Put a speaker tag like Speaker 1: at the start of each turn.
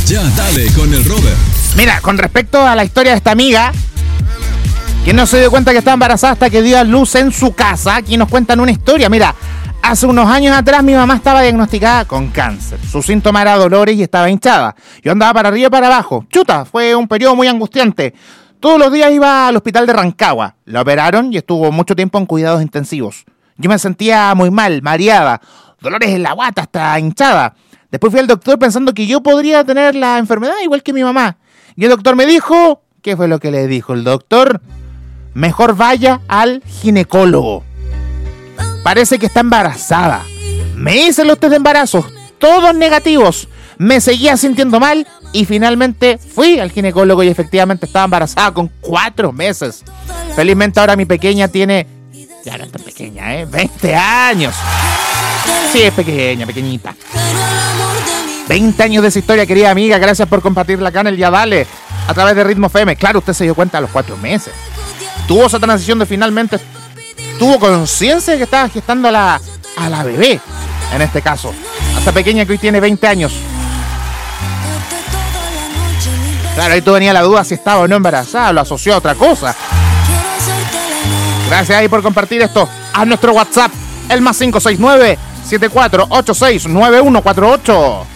Speaker 1: Ya dale con el Robert.
Speaker 2: Mira, con respecto a la historia de esta amiga, que no se dio cuenta que estaba embarazada hasta que dio a luz en su casa, aquí nos cuentan una historia. Mira, hace unos años atrás mi mamá estaba diagnosticada con cáncer. Su síntoma era dolores y estaba hinchada. Yo andaba para arriba y para abajo. Chuta, fue un periodo muy angustiante. Todos los días iba al hospital de Rancagua. La operaron y estuvo mucho tiempo en cuidados intensivos. Yo me sentía muy mal, mareada, dolores en la guata, hasta hinchada. Después fui al doctor pensando que yo podría tener la enfermedad igual que mi mamá. Y el doctor me dijo... ¿Qué fue lo que le dijo el doctor? Mejor vaya al ginecólogo. Parece que está embarazada. Me hice los test de embarazo, todos negativos. Me seguía sintiendo mal y finalmente fui al ginecólogo y efectivamente estaba embarazada con 4 meses. Felizmente ahora mi pequeña tiene... Ya no es tan pequeña, 20 años. Sí, es pequeña, pequeñita. 20 años de esa historia, querida amiga. Gracias por compartirla acá en el Ya Dale a través de Ritmo FM. Claro, usted se dio cuenta a los 4 meses. Tuvo esa transición de finalmente... Tuvo conciencia de que estaba gestando a la bebé, en este caso. A esta pequeña que hoy tiene 20 años. Claro, ahí tú venía la duda si estaba o no embarazada. Lo asoció a otra cosa. Gracias ahí por compartir esto. A nuestro WhatsApp, el +569-7486-9148.